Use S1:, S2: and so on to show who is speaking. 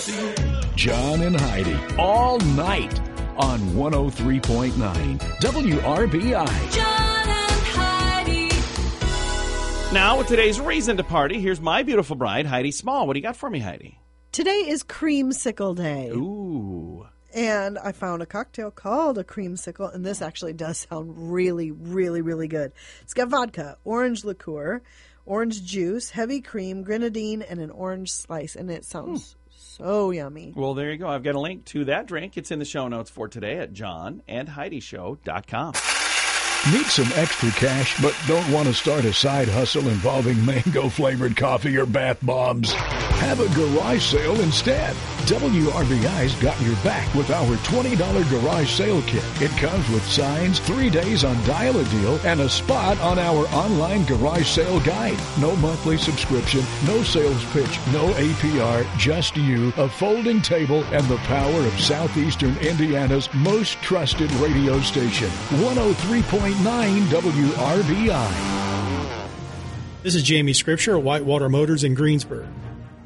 S1: John and Heidi, all night on 103.9 WRBI.
S2: John and Heidi.
S3: Now, with today's reason to party, here's my beautiful bride, Heidi Small. What do you got for me, Heidi?
S4: Today is Creamsicle Day.
S3: Ooh.
S4: And I found a cocktail called a creamsicle, and this actually does sound really, really, really good. It's got vodka, orange liqueur, orange juice, heavy cream, grenadine, and an orange slice, and it sounds so yummy.
S3: Well, there you go. I've got a link to that drink. It's in the show notes for today at johnandheidishow.com.
S1: Need some extra cash but don't want to start a side hustle involving mango-flavored coffee or bath bombs? Have a garage sale instead. WRBI's got your back with our $20 garage sale kit. It comes with signs, 3 days on Dial a Deal, and a spot on our online garage sale guide. No monthly subscription, no sales pitch, no APR, just you, a folding table, and the power of Southeastern Indiana's most trusted radio station. 103.9 WRBI.
S5: This is Jamie Scripture at Whitewater Motors in Greensburg.